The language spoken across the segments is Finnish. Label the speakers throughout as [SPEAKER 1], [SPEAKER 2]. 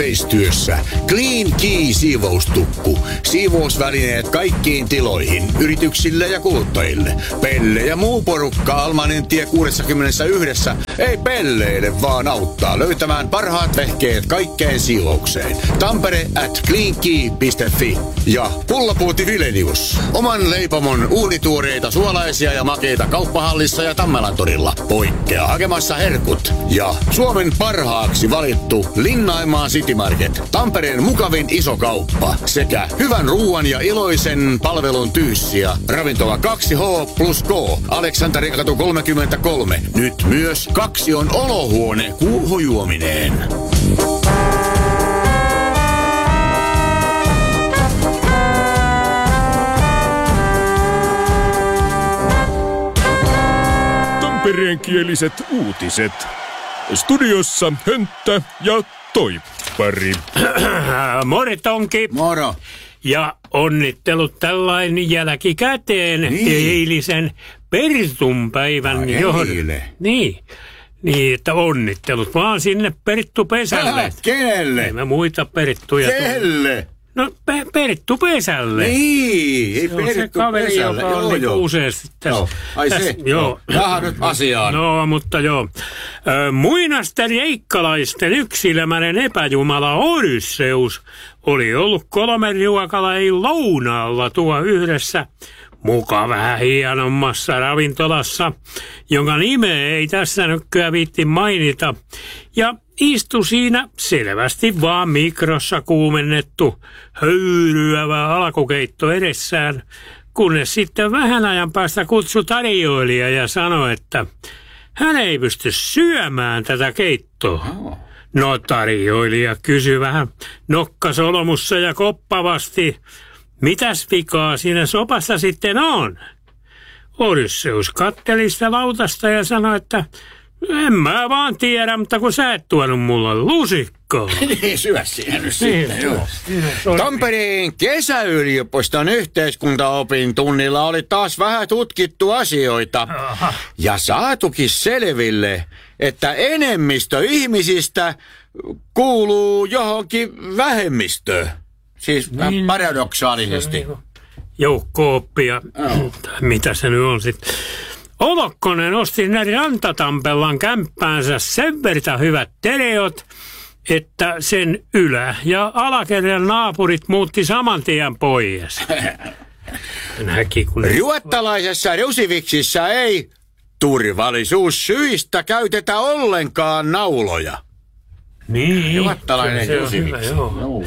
[SPEAKER 1] Yhteistyössä Clean Key siivoustukku. Siivousvälineet kaikkiin tiloihin, yrityksille ja kuluttajille. Pelle ja muu porukka Almanin tie 61 ei pelleile, vaan auttaa löytämään parhaat vehkeet kaikkeen siivoukseen. Tampere at cleankey.fi ja Pullapuuti Vilenius. Oman leipomon uunituoreita suolaisia ja makeita Kauppahallissa ja Tammelan torilla. Poikkea hakemassa herkut. Ja Suomen parhaaksi valittu Linnaimaa City Market. Tampereen mukavin iso kauppa. Sekä hyvän ruuan ja iloisen palvelun tyyssiä. Ravintola 2H plus K. Aleksanterikatu 33. Nyt myös 2 on olohuone kuuhujuomineen.
[SPEAKER 2] Tampereenkieliset uutiset. Studiossa Hönttä ja Toippari.
[SPEAKER 3] Moritonki.
[SPEAKER 1] Moro.
[SPEAKER 3] Ja onnittelut tällainen jälkikäteen eilisen Pertun päivän johdosta. Niin, että onnittelut vaan sinne Perttu Pesälle.
[SPEAKER 1] Kenelle?
[SPEAKER 3] Ei me muita Perttuja.
[SPEAKER 1] Kelle?
[SPEAKER 3] No Perttu Pesälle.
[SPEAKER 1] Niin,
[SPEAKER 3] se on se kaveri, joka on niin useasti tässä.
[SPEAKER 1] Joo. Ai se?
[SPEAKER 3] Joo.
[SPEAKER 1] Vähän nyt asiaan.
[SPEAKER 3] No, mutta joo. Muinasten jeikkalaisten yksilömäinen epäjumala Odysseus oli ollut 3 ruokalajin lounaalla tuo yhdessä muka vähän hienommassa ravintolassa, jonka nimeä ei tässä nykyään viitti mainita, ja istui siinä selvästi vaan mikrossa kuumennettu höyryävä alkukeitto edessään, kunnes sitten vähän ajan päästä kutsui tarjoilija ja sanoi, että hän ei pysty syömään tätä keittoa. No tarjoilija kysyi vähän nokkasolmussa ja koppavasti, mitäs vikaa siinä sopassa sitten on? Odysseus katteli sitä lautasta ja sanoi, että en mä vaan tiedä, mutta kun sä et tuonut mulle lusikkaa.
[SPEAKER 1] Niin, syö siinä nyt sitten, joo. Tampereen kesäyliopiston yhteiskuntaopin tunnilla oli taas vähän tutkittu asioita.
[SPEAKER 3] Aha.
[SPEAKER 1] Ja saatukin selville, että enemmistö ihmisistä kuuluu johonkin vähemmistöön. Siis niin, paradoksaalisesti.
[SPEAKER 3] Joukko-oppia, mitä se nyt on sitten. Olokkonen osti sinne Rantatampellan kämppäänsä sen verran hyvät teleot, että sen ylä- ja alakerran naapurit muutti saman tien pois.
[SPEAKER 1] Ruottalaisessa Rusiviksissä ei turvallisuussyistä käytetä ollenkaan nauloja.
[SPEAKER 3] Niin.
[SPEAKER 1] Ruottalainen Rusiviksi.
[SPEAKER 3] Joo.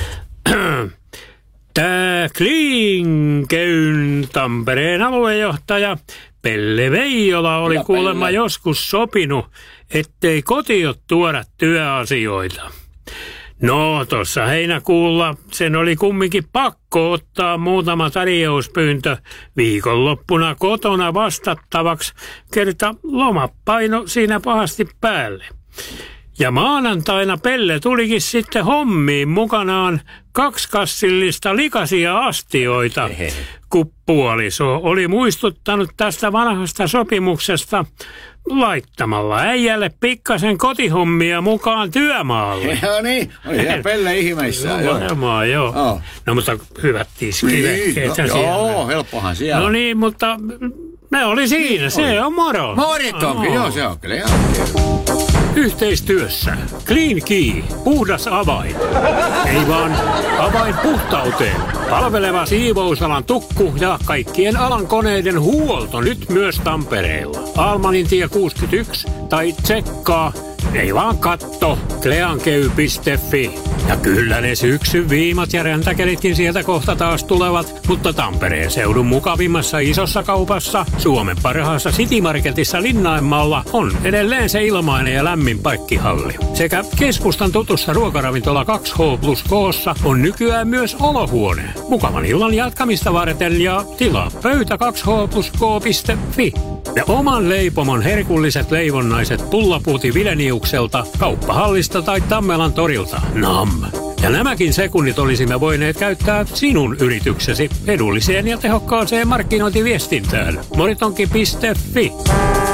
[SPEAKER 3] Tämä Klinkeyn Tampereen aluejohtaja Pelle Veijola oli kuulemma joskus sopinut, ettei kotiin tuoda työasioita. No, tuossa heinäkuulla sen oli kumminkin pakko ottaa muutama tarjouspyyntö viikonloppuna kotona vastattavaksi, kerta lomapaino siinä pahasti päälle. Ja maanantaina Pelle tulikin sitten hommiin mukanaan 2 kassillista likaisia astioita, kun puoliso oli muistuttanut tästä vanhasta sopimuksesta laittamalla äijälle pikkasen kotihommia mukaan työmaalle.
[SPEAKER 1] Joo niin, oli siellä Pelle ihmeissään.
[SPEAKER 3] Joo. No mutta hyvät tiskivehkeet siellä.
[SPEAKER 1] Joo, helppohan siellä.
[SPEAKER 3] No niin, mutta ne oli siinä, se on moro.
[SPEAKER 1] Moritonkin, joo se on kyllä.
[SPEAKER 3] Yhteistyössä Clean Key, puhdas avain. Ei vaan avain puhtauteen. Palveleva siivousalan tukku ja kaikkien alan koneiden huolto nyt myös Tampereella. Almanin tie 61 tai tsekkaa, ei vaan katto, cleankey.fi. Ja kyllä ne syksyn viimat ja räntäkelitkin sieltä kohta taas tulevat, mutta Tampereen seudun mukavimmassa isossa kaupassa, Suomen parhaassa City Marketissa Linnainmaalla on edelleen se ilmainen ja lämmin paikkihalli. Sekä keskustan tutussa ruokaravintola 2H plus K:ssa on nykyään myös olohuone. Mukavan illan jatkamista varten ja tilaa pöytä 2H plus K.fi. Ja oman leipomon herkulliset leivonnaiset Pullapuuti Vileniukselta, Kauppahallista tai Tammelan torilta. Nam! Ja nämäkin sekunnit olisimme voineet käyttää sinun yrityksesi edulliseen ja tehokkaaseen markkinointiviestintään. Moritonki.fi